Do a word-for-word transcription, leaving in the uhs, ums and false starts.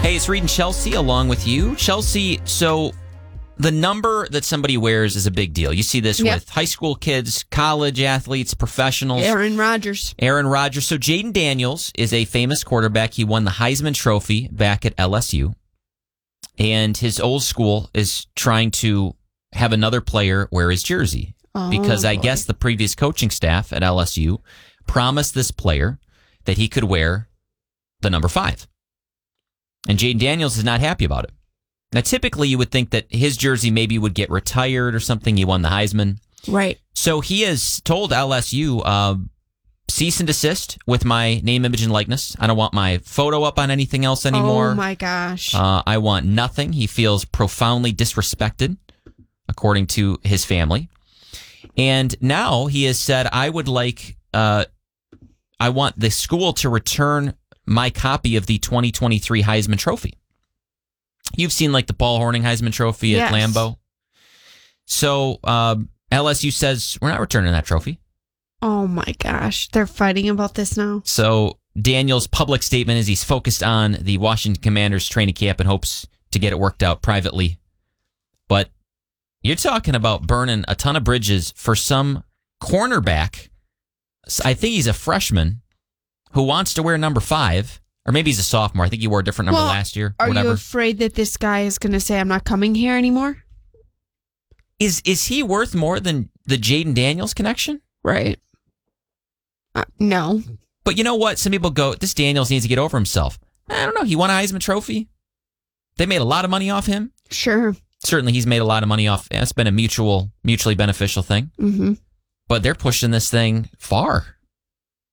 Hey, it's Reed and Chelsea along with you. Chelsea, so the number that somebody wears is a big deal. You see this Yep. with high school kids, college athletes, professionals. Aaron Rodgers. Aaron Rodgers. So Jaden Daniels is a famous quarterback. He won the Heisman Trophy back at L S U. And his old school is trying to have another player wear his jersey. Oh, because I boy. guess the previous coaching staff at L S U promised this player that he could wear the number five. And Jaden Daniels is not happy about it. Now, typically, you would think that his jersey maybe would get retired or something. He won the Heisman. Right. So he has told L S U, uh, cease and desist with my name, image, and likeness. I don't want my photo up on anything else anymore. Oh, my gosh. Uh, I want nothing. He feels profoundly disrespected, according to his family. And now he has said, I would like, uh, I want the school to return my copy of the twenty twenty-three Heisman Trophy. You've seen like the Paul Hornung Heisman Trophy at Yes. Lambeau. So um, L S U says, we're not returning that trophy. Oh, my gosh. They're fighting about this now? So Daniel's public statement is he's focused on the Washington Commanders training camp and hopes to get it worked out privately. But you're talking about burning a ton of bridges for some cornerback. I think he's a freshman who wants to wear number five, or maybe he's a sophomore. I think he wore a different number Well, last year. Are whatever. you afraid that this guy is going to say, I'm not coming here anymore? Is is he worth more than the Jaden Daniels connection? Right. Uh, no. But you know what? Some people go, this Daniels needs to get over himself. I don't know. He won a Heisman Trophy. They made a lot of money off him. Sure. Certainly, he's made a lot of money off. It's been a mutual, mutually beneficial thing. Mm-hmm. But they're pushing this thing far.